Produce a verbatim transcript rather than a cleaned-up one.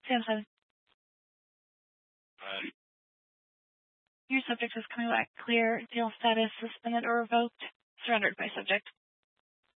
Samson. Aye. Your subject is coming back clear. Jail status suspended or revoked. Surrendered by subject.